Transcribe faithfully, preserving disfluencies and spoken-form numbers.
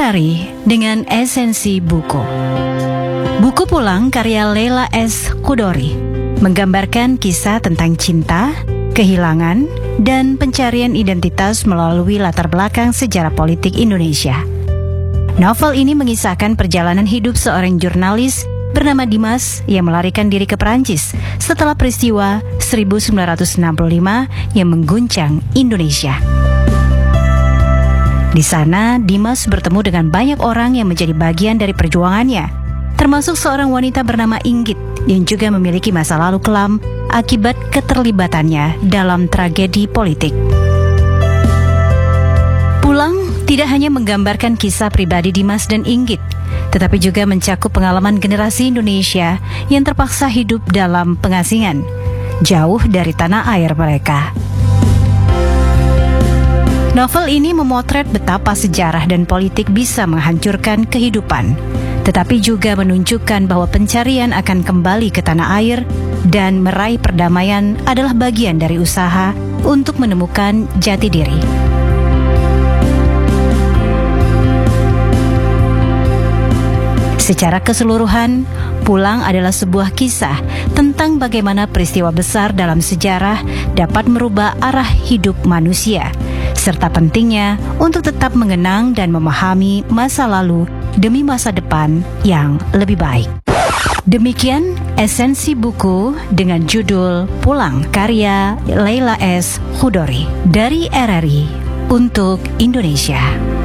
R R I dengan esensi buku. Buku Pulang karya Leila S. Chudori menggambarkan kisah tentang cinta, kehilangan, dan pencarian identitas melalui latar belakang sejarah politik Indonesia. Novel ini mengisahkan perjalanan hidup seorang jurnalis bernama Dimas yang melarikan diri ke Perancis setelah peristiwa seribu sembilan ratus enam puluh lima yang mengguncang Indonesia. Di sana, Dimas bertemu dengan banyak orang yang menjadi bagian dari perjuangannya, termasuk seorang wanita bernama Inggit yang juga memiliki masa lalu kelam akibat keterlibatannya dalam tragedi politik. Pulang tidak hanya menggambarkan kisah pribadi Dimas dan Inggit, tetapi juga mencakup pengalaman generasi Indonesia yang terpaksa hidup dalam pengasingan, jauh dari tanah air mereka. Novel ini memotret betapa sejarah dan politik bisa menghancurkan kehidupan, tetapi juga menunjukkan bahwa pencarian akan kembali ke tanah air dan meraih perdamaian adalah bagian dari usaha untuk menemukan jati diri. Secara keseluruhan, Pulang adalah sebuah kisah tentang bagaimana peristiwa besar dalam sejarah dapat merubah arah hidup manusia, serta pentingnya untuk tetap mengenang dan memahami masa lalu demi masa depan yang lebih baik. Demikian esensi buku dengan judul Pulang karya Leila S. Chudori dari R R I untuk Indonesia.